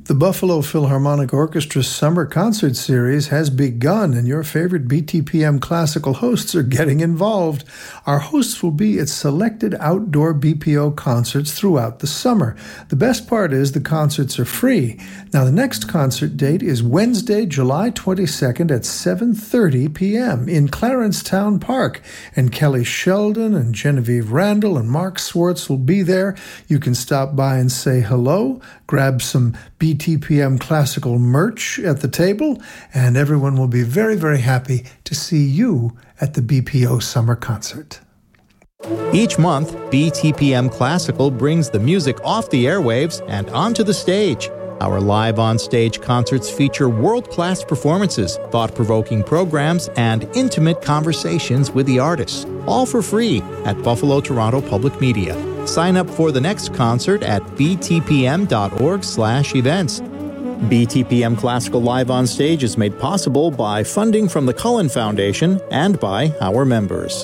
The Buffalo Philharmonic Orchestra's summer concert series has begun, and your favorite BTPM classical hosts are getting involved. Our hosts will be at selected outdoor BPO concerts throughout the summer. The best part is the concerts are free. Now, the next concert date is Wednesday, July 22nd at 7:30 p.m. in Clarence Town Park, and Kelly Sheldon and Genevieve Randall and Mark Swartz will be there. You can stop by and say hello, grab some BTPM classical merch at the table, and everyone will be very, very happy to see you at the BPO summer concert. Each month, BTPM Classical brings the music off the airwaves and onto the stage. Our live on-stage concerts feature world-class performances, thought-provoking programs, and intimate conversations with the artists, all for free at Buffalo Toronto Public Media. Sign up for the next concert at btpm.org/events. BTPM Classical Live on Stage is made possible by funding from the Cullen Foundation and by our members.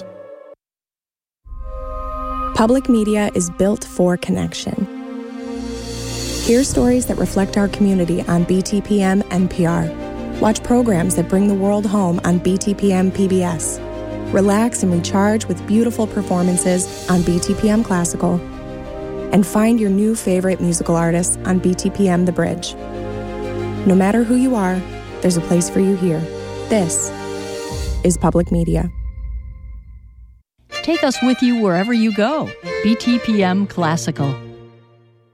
Public media is built for connection. Hear stories that reflect our community on BTPM NPR. Watch programs that bring the world home on BTPM PBS. Relax and recharge with beautiful performances on BTPM Classical. And find your new favorite musical artists on BTPM The Bridge. No matter who you are, there's a place for you here. This is public media. Take us with you wherever you go. BTPM Classical.